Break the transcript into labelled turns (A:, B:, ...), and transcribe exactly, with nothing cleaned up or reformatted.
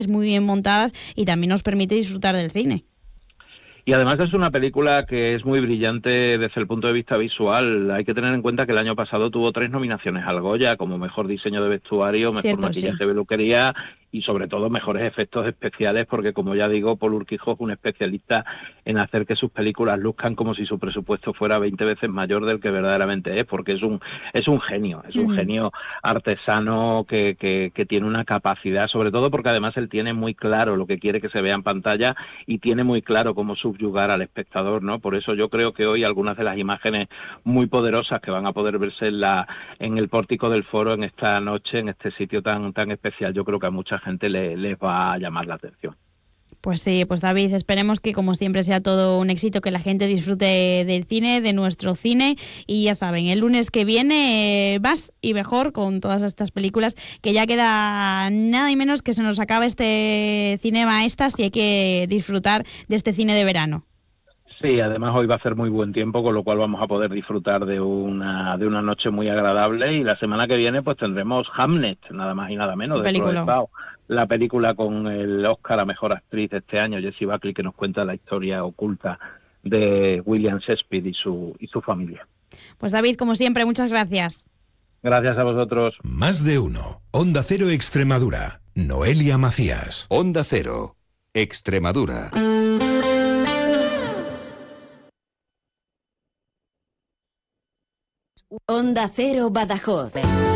A: muy bien montadas y también nos permite disfrutar del cine.
B: Y además es una película que es muy brillante desde el punto de vista visual. Hay que tener en cuenta que el año pasado tuvo tres nominaciones al Goya, como mejor diseño de vestuario, mejor
A: Cierto,
B: maquillaje
A: sí.
B: y peluquería y sobre todo mejores efectos especiales, porque como ya digo, Paul Urquijo es un especialista en hacer que sus películas luzcan como si su presupuesto fuera veinte veces mayor del que verdaderamente es, porque es un es un genio, es un
A: Uh-huh.
B: genio artesano que, que, que tiene una capacidad, sobre todo porque además él tiene muy claro lo que quiere que se vea en pantalla y tiene muy claro cómo subyugar al espectador, ¿no? Por eso yo creo que hoy algunas de las imágenes muy poderosas que van a poder verse en la en el pórtico del Foro en esta noche, en este sitio tan tan especial, yo creo que a mucha gente le, les va a llamar la atención.
A: Pues sí, pues David, esperemos que como siempre sea todo un éxito, que la gente disfrute del cine, de nuestro cine, y ya saben, el lunes que viene eh, más y mejor con todas estas películas, que ya queda nada y menos que se nos acaba este Cinema Estas y hay que disfrutar de este cine de verano.
B: Sí, además hoy va a ser muy buen tiempo, con lo cual vamos a poder disfrutar de una de una noche muy agradable y la semana que viene pues tendremos Hamnet, nada más y nada menos, de Chloe
A: Película.
B: Zhao, la película con el Oscar a Mejor Actriz de este año, Jessie Buckley, que nos cuenta la historia oculta de William Shakespeare y su y su familia.
A: Pues David, como siempre, muchas gracias.
B: Gracias a vosotros.
C: Más de uno. Onda Cero Extremadura. Noelia Macías.
D: Onda Cero Extremadura.
E: Onda Cero Badajoz.